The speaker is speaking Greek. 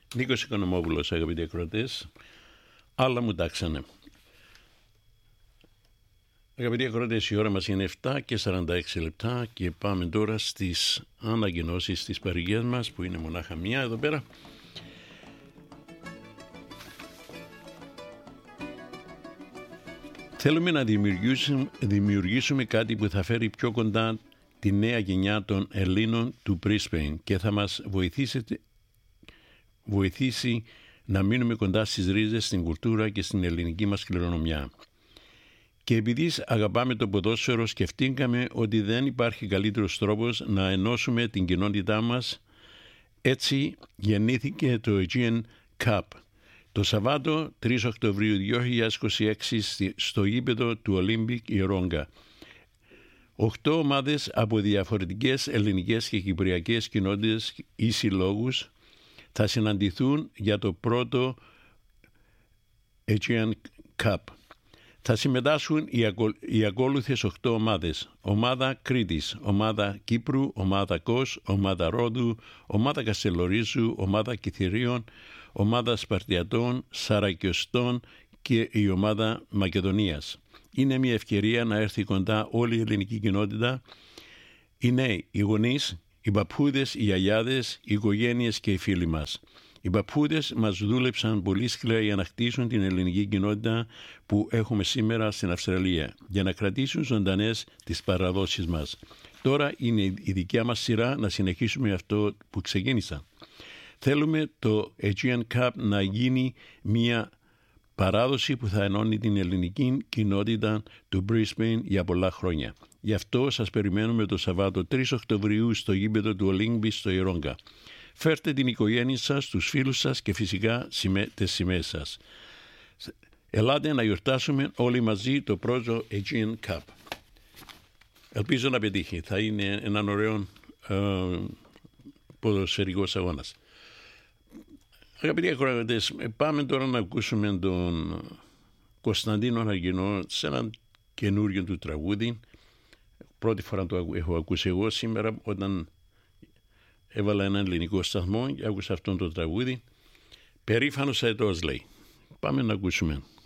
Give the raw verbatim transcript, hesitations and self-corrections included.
Νίκος Οικονομόπουλος, αγαπητοί ακροατές, άλλα μου τάξανε. Αγαπητοί ακροατές, η ώρα μας είναι επτά και σαράντα έξι λεπτά και πάμε τώρα στις ανακοινώσεις της παροικίας μας, που είναι μονάχα μία εδώ πέρα. Θέλουμε να δημιουργήσουμε, δημιουργήσουμε κάτι που θα φέρει πιο κοντά τη νέα γενιά των Ελλήνων του Brisbane και θα μας βοηθήσει, βοηθήσει να μείνουμε κοντά στις ρίζες, στην κουλτούρα και στην ελληνική μας κληρονομιά. Και επειδή αγαπάμε το ποδόσφαιρο, σκεφτήκαμε ότι δεν υπάρχει καλύτερος τρόπος να ενώσουμε την κοινότητά μας. Έτσι γεννήθηκε το Aegean Cup. Το Σαββάτο τρεις Οκτωβρίου δύο χιλιάδες είκοσι έξι στο γήπεδο του Olympic Ieronga. Οχτώ ομάδες από διαφορετικές ελληνικές και κυπριακές κοινότητες ή συλλόγους θα συναντηθούν για το πρώτο Aegean Cup. Θα συμμετάσχουν οι, ακολ... οι ακόλουθες οχτώ ομάδες. Ομάδα Κρήτης, ομάδα Κύπρου, ομάδα Κος, ομάδα Ρόδου, ομάδα Καστελορίζου, ομάδα Κιθυρίων, ομάδα Σπαρτιατών, Σαρακιωστών και η ομάδα Μακεδονίας. Είναι μια ευκαιρία να έρθει κοντά όλη η ελληνική κοινότητα, οι νέοι, οι γονείς, οι παππούδες, οι γιαγιάδες, οι οικογένειες και οι φίλοι μας. Οι παππούδες μας δούλεψαν πολύ σκληρά για να χτίσουν την ελληνική κοινότητα που έχουμε σήμερα στην Αυστραλία, για να κρατήσουν ζωντανές τις παραδόσεις μας. Τώρα είναι η δικιά μας σειρά να συνεχίσουμε αυτό που ξεκίνησα. Θέλουμε το Aegean Cup να γίνει μια παράδοση που θα ενώνει την ελληνική κοινότητα του Brisbane για πολλά χρόνια. Γι' αυτό σας περιμένουμε το Σαββάτο τρεις Οκτωβρίου στο γήπεδο του Olympic στο Ieronga. Φέρτε την οικογένεια σας, τους φίλους σας και φυσικά τις σημαίες σας. Ελάτε να γιορτάσουμε όλοι μαζί το πρώτο Aegean Cup. Ελπίζω να πετύχει. Θα είναι έναν ωραίο ε, ποδοσφαιρικός αγώνας. Αγαπητοί ακροατές, πάμε τώρα να ακούσουμε τον Κωνσταντίνο Αργινό σε έναν καινούριο του τραγούδι. Πρώτη φορά το έχω ακούσει εγώ σήμερα όταν έβαλα έναν ελληνικό σταθμό και άκουσα αυτόν το τραγούδι. Περήφανος αετός, λέει. Πάμε να ακούσουμε.